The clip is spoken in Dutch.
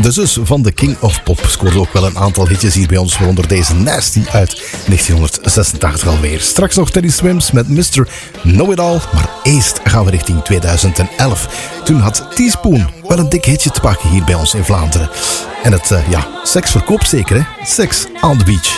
De zus van de King of Pop scoorde ook wel een aantal hitjes hier bij ons, waaronder deze Nasty uit 1986 alweer. Straks nog Teddy Swims met Mr. Know-It-All, maar eerst gaan we richting 2011. Toen had Teaspoon wel een dik hitje te pakken hier bij ons in Vlaanderen. En het, seks verkoopt zeker, hè? Sex on the Beach.